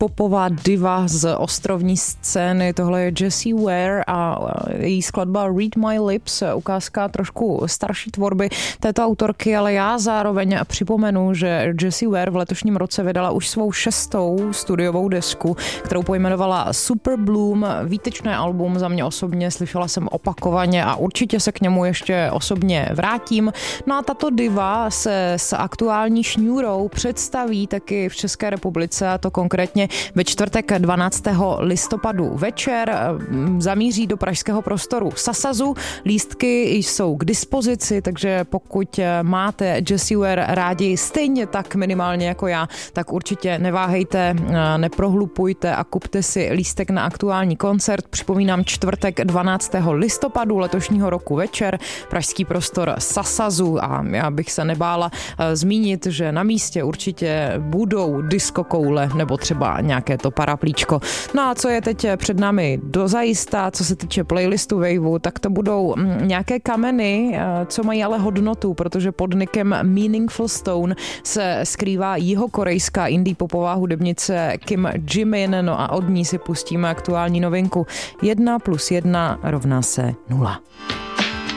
popová diva z ostrovní scény. Tohle je Jessie Ware a její skladba Read My Lips, ukázka trošku starší tvorby této autorky, ale já zároveň připomenu, že Jessie Ware v letošním roce vydala už svou 6. studiovou desku, kterou pojmenovala Super Bloom, výtečné album za mě osobně, slyšela jsem opakovaně a určitě se k němu ještě osobně vrátím. No a tato diva se s aktuální šňůrou představí taky v České republice, a to konkrétně ve čtvrtek 12. listopadu večer. Zamíří do pražského prostoru Sasazu. Lístky jsou k dispozici, takže pokud máte Jessie Ware rádi stejně tak minimálně jako já, tak určitě neváhejte, neprohlupujte a kupte si lístek na aktuální koncert. Připomínám, čtvrtek 12. listopadu letošního roku večer, pražský prostor Sasazu, a já bych se nebála zmínit, že na místě určitě budou diskokoule nebo třeba nějaké to paraplíčko. No a co je teď před námi dozajista, co se týče playlistu Waveu, tak to budou nějaké kameny, co mají ale hodnotu, protože pod nickem Meaningful Stone se skrývá jihokorejská indie popová hudebnice Kim Jimin, no a od ní si pustíme aktuální novinku 1 + 1 = 0.